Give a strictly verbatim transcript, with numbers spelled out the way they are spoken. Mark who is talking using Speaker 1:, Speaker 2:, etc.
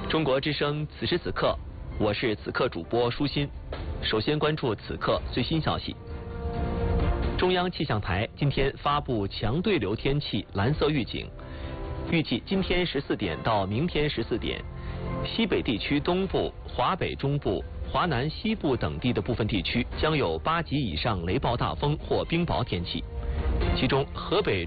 Speaker 1: 中国之声此时此刻，我是此刻主播舒心。首先关注此刻最新消息。中央气象台今天发布强对流天气蓝色预警，预计今天十四点到明天十四点，西北地区东部、华北中部、华南西部等地的部分地区将有八级以上雷暴大风或冰雹天气，其中河北